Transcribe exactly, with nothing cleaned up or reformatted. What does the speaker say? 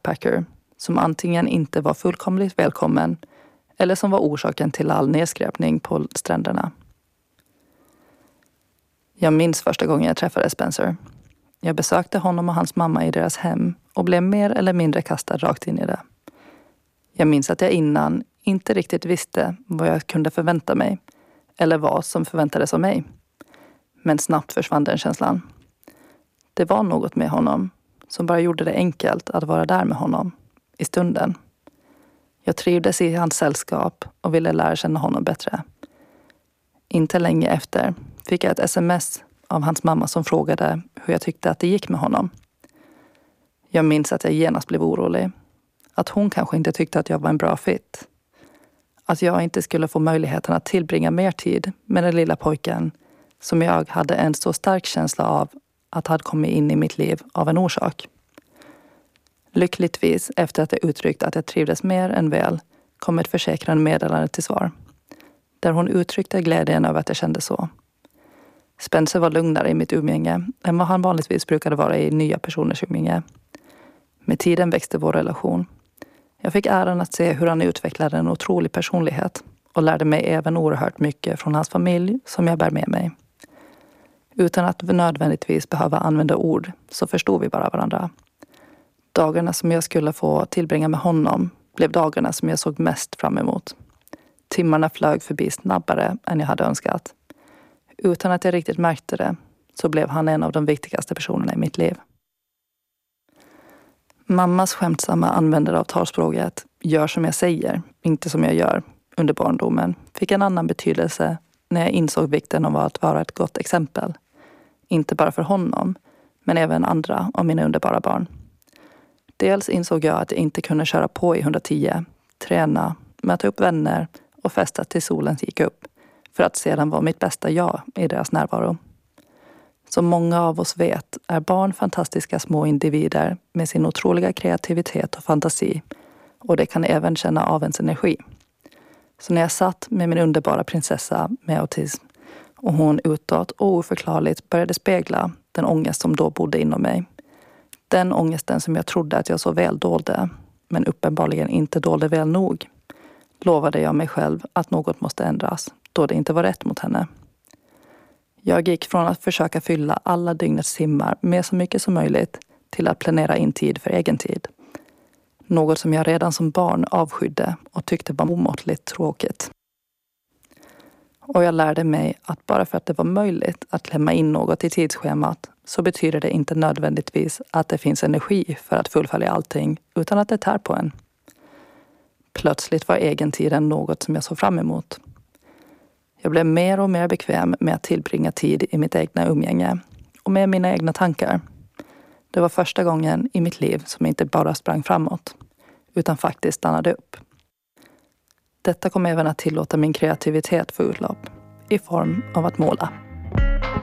backpacker som antingen inte var fullkomligt välkommen eller som var orsaken till all nedskräpning på stränderna. Jag minns första gången jag träffade Spencer. Jag besökte honom och hans mamma i deras hem och blev mer eller mindre kastad rakt in i det. Jag minns att jag innan inte riktigt visste vad jag kunde förvänta mig eller vad som förväntades av mig. Men snabbt försvann den känslan. Det var något med honom som bara gjorde det enkelt att vara där med honom i stunden. Jag trivdes i hans sällskap och ville lära känna honom bättre. Inte länge efter fick jag ett sms av hans mamma som frågade hur jag tyckte att det gick med honom. Jag minns att jag genast blev orolig. Att hon kanske inte tyckte att jag var en bra fit. Att jag inte skulle få möjligheten att tillbringa mer tid med den lilla pojken som jag hade en så stark känsla av att hade kommit in i mitt liv av en orsak. Lyckligtvis, efter att jag uttryckt att jag trivdes mer än väl, kom ett försäkrande meddelande till svar. Där hon uttryckte glädjen över att jag kände så. Spencer var lugnare i mitt umgänge än vad han vanligtvis brukade vara i nya personers umgänge. Med tiden växte vår relation. Jag fick äran att se hur han utvecklade en otrolig personlighet och lärde mig även oerhört mycket från hans familj som jag bär med mig. Utan att nödvändigtvis behöva använda ord så förstod vi bara varandra. Dagarna som jag skulle få tillbringa med honom blev dagarna som jag såg mest fram emot. Timmarna flög förbi snabbare än jag hade önskat. Utan att jag riktigt märkte det så blev han en av de viktigaste personerna i mitt liv. Mammas skämtsamma användare av talspråket gör som jag säger, inte som jag gör under barndomen fick en annan betydelse när jag insåg vikten av att vara ett gott exempel. Inte bara för honom, men även andra av mina underbara barn. Dels insåg jag att jag inte kunde köra på i hundratio, träna, möta upp vänner och festa till solen gick upp för att sedan vara mitt bästa jag i deras närvaro. Som många av oss vet är barn fantastiska små individer med sin otroliga kreativitet och fantasi och det kan även känna av ens energi. Så när jag satt med min underbara prinsessa med autism och hon utåt och oförklarligt började spegla den ångest som då bodde inom mig. Den ångesten som jag trodde att jag så väl dolde, men uppenbarligen inte dolde väl nog, lovade jag mig själv att något måste ändras då det inte var rätt mot henne. Jag gick från att försöka fylla alla dygnets timmar med så mycket som möjligt till att planera in tid för egen tid. Något som jag redan som barn avskydde och tyckte var omåttligt tråkigt. Och jag lärde mig att bara för att det var möjligt att klämma in något i tidsschemat så betyder det inte nödvändigtvis att det finns energi för att fullfölja allting utan att det tär på en. Plötsligt var egentiden något som jag såg fram emot. Jag blev mer och mer bekväm med att tillbringa tid i mitt egna umgänge och med mina egna tankar. Det var första gången i mitt liv som jag inte bara sprang framåt utan faktiskt stannade upp. Detta kom även att tillåta min kreativitet få utlopp i form av att måla.